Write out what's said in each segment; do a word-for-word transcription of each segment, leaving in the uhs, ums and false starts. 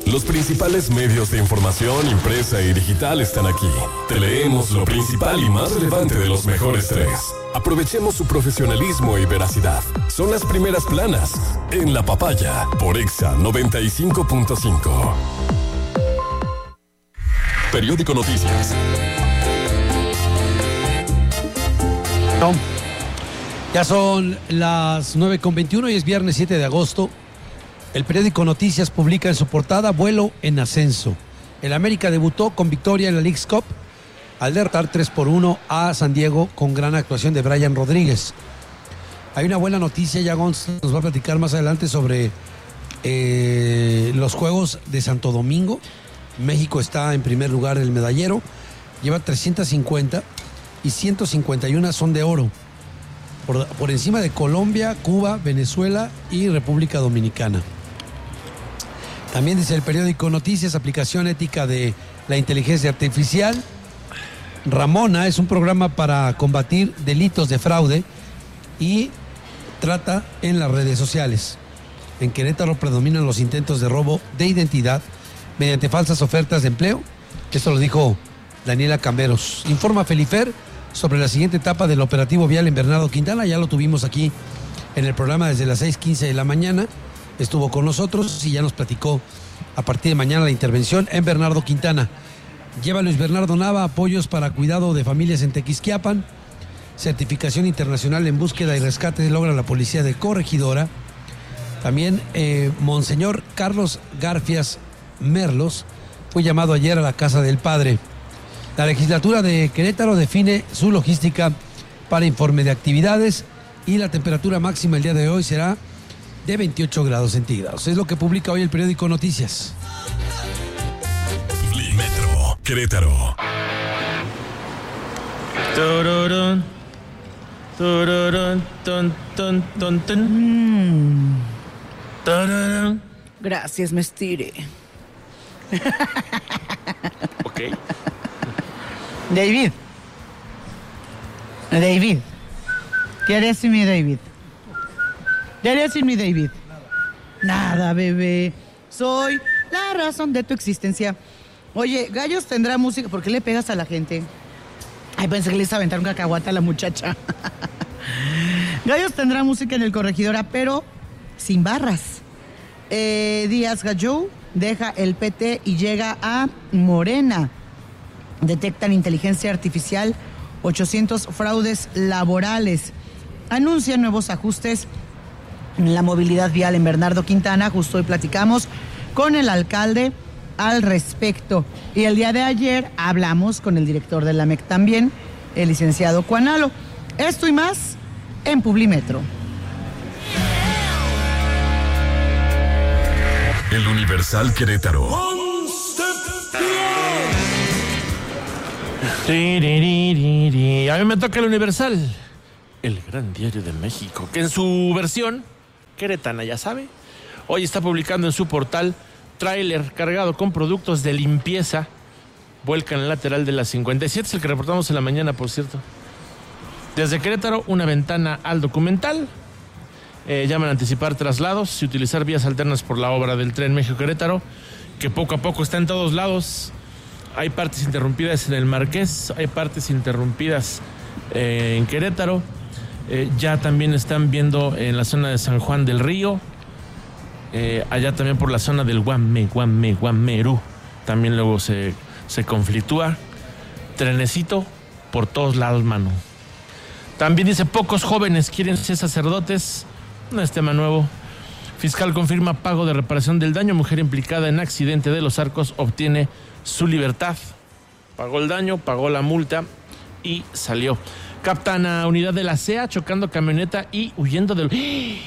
Los principales medios de información impresa y digital están aquí. Te leemos lo principal y más relevante de los mejores tres. Aprovechemos su profesionalismo y veracidad. Son las primeras planas en La Papaya por Exa noventa y cinco punto cinco. Periódico Noticias. No. Ya son las nueve con veintiuno y es viernes siete de agosto. El periódico Noticias publica en su portada vuelo en ascenso. El América debutó con victoria en la Leagues Cup al derrotar tres por uno a San Diego con gran actuación de Brian Rodríguez. Hay una buena noticia, ya Gonz nos va a platicar más adelante sobre eh, los Juegos de Santo Domingo. México está en primer lugar en el medallero, lleva trescientos cincuenta y ciento cincuenta y uno son de oro. Por, por encima de Colombia, Cuba, Venezuela y República Dominicana. También dice el periódico Noticias, aplicación ética de la inteligencia artificial. Ramona es un programa para combatir delitos de fraude y trata en las redes sociales. En Querétaro predominan los intentos de robo de identidad mediante falsas ofertas de empleo. Esto lo dijo Daniela Camberos. Informa Felifer sobre la siguiente etapa del operativo vial en Bernardo Quintana. Ya lo tuvimos aquí en el programa desde las seis quince de la mañana. Estuvo con nosotros y ya nos platicó a partir de mañana la intervención en Bernardo Quintana. Lleva Luis Bernardo Nava apoyos para cuidado de familias en Tequisquiapan. Certificación internacional en búsqueda y rescate logra la policía de Corregidora. También eh, Monseñor Carlos Garfias Merlos fue llamado ayer a la casa del padre. La legislatura de Querétaro define su logística para informe de actividades y la temperatura máxima el día de hoy será de veintiocho grados centígrados. Es lo que publica hoy el periódico Noticias. Metro Querétaro. Tururún, tururún, tun, tun, tun, tun. Mm. Tururún. Gracias, Mestire. Ok. David. David. ¿Qué harías sin mi David? ¿Qué harías sin mi David? Nada. Nada, bebé. Soy la razón de tu existencia. Oye, Gallos tendrá música. ¿Por qué le pegas a la gente? Ay, pensé que le iba a aventar un cacahuate a la muchacha. Gallos tendrá música en el Corregidora, pero sin barras. Eh, Díaz Gallou deja el P T y llega a Morena. Detectan inteligencia artificial, ochocientos fraudes laborales. Anuncian nuevos ajustes en la movilidad vial en Bernardo Quintana. Justo hoy platicamos con el alcalde al respecto. Y el día de ayer hablamos con el director de la M E C también, el licenciado Cuanalo. Esto y más en Publimetro. El Universal Querétaro. A mí me toca el Universal, el gran diario de México, que en su versión queretana, ya sabe, hoy está publicando en su portal tráiler cargado con productos de limpieza. Vuelca en el lateral de la cincuenta y siete, es el que reportamos en la mañana, por cierto. Desde Querétaro, una ventana al documental. Eh, llaman a anticipar traslados y utilizar vías alternas por la obra del tren México-Querétaro, que poco a poco está en todos lados. Hay partes interrumpidas en el Marqués, hay partes interrumpidas eh, en Querétaro. Eh, ya también están viendo en la zona de San Juan del Río. Eh, allá también por la zona del Guame, Guame, Guamerú. También luego se, se conflictúa. Trenecito por todos lados, mano. También dice, pocos jóvenes quieren ser sacerdotes. No es tema nuevo. Fiscal confirma pago de reparación del daño. Mujer implicada en accidente de Los Arcos obtiene su libertad. Pagó el daño, pagó la multa y salió. Captan a unidad de la C E A chocando camioneta y huyendo del...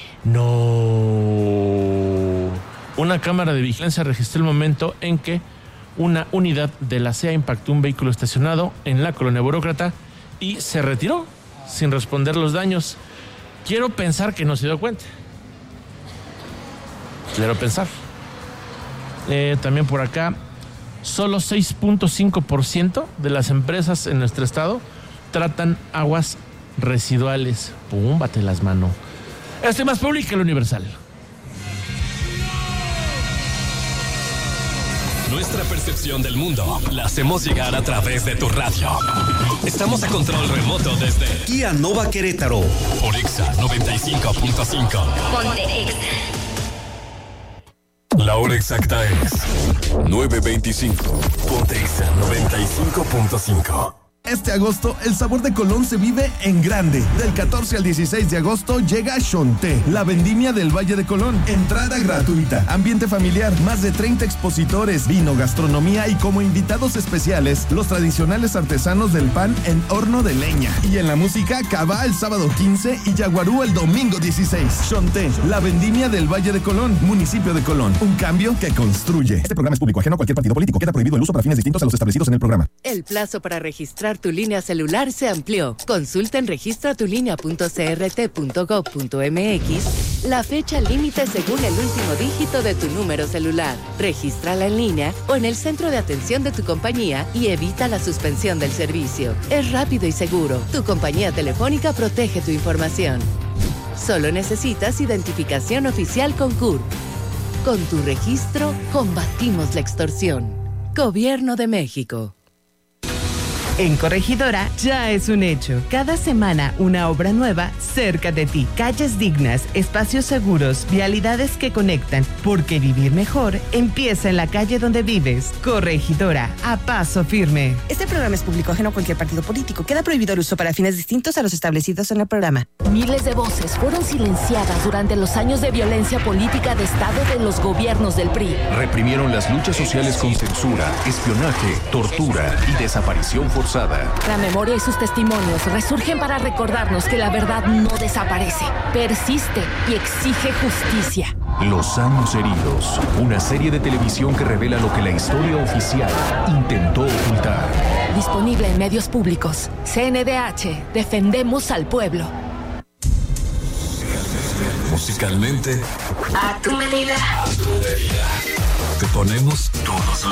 ¡No! Una cámara de vigilancia registró el momento en que una unidad de la C E A impactó un vehículo estacionado en la colonia Burócrata y se retiró sin responder los daños. Quiero pensar que no se dio cuenta. Quiero pensar. Eh, también por acá, solo seis punto cinco por ciento de las empresas en nuestro estado tratan aguas residuales. Púmbate las manos. Este más público que el Universal. Nuestra percepción del mundo la hacemos llegar a través de tu radio. Estamos a control remoto desde Kia Nova Querétaro. por Exa noventa y cinco punto cinco. Ponte Exa. La hora exacta es nueve veinticinco. Ponte Exa noventa y cinco punto cinco. Este agosto, el sabor de Colón se vive en grande. Del catorce al dieciséis de agosto llega Xonté, la vendimia del Valle de Colón. Entrada gratuita, ambiente familiar, más de treinta expositores, vino, gastronomía y como invitados especiales, los tradicionales artesanos del pan en horno de leña. Y en la música, Cabá el sábado quince y Yaguarú el domingo dieciséis. Xonté, la vendimia del Valle de Colón, municipio de Colón. Un cambio que construye. Este programa es público ajeno a cualquier partido político. Queda prohibido el uso para fines distintos a los establecidos en el programa. El plazo para registrar tu línea celular se amplió. Consulta en registra tu línea punto c r t punto gov punto m x la fecha límite según el último dígito de tu número celular. Regístrala en línea o en el centro de atención de tu compañía y evita la suspensión del servicio. Es rápido y seguro. Tu compañía telefónica protege tu información. Solo necesitas identificación oficial con C U R. Con tu registro, combatimos la extorsión. Gobierno de México. En Corregidora ya es un hecho. Cada semana una obra nueva cerca de ti. Calles dignas, espacios seguros, vialidades que conectan. Porque vivir mejor empieza en la calle donde vives. Corregidora, a paso firme. Este programa es público ajeno a cualquier partido político. Queda prohibido el uso para fines distintos a los establecidos en el programa. Miles de voces fueron silenciadas durante los años de violencia política de Estado de los gobiernos del P R I. Reprimieron las luchas sociales con censura, espionaje, tortura y desaparición forzada. La memoria y sus testimonios resurgen para recordarnos que la verdad no desaparece, persiste y exige justicia. Los años heridos, una serie de televisión que revela lo que la historia oficial intentó ocultar. Disponible en medios públicos. C N D H, defendemos al pueblo. Musicalmente, A tu medida. te ponemos todos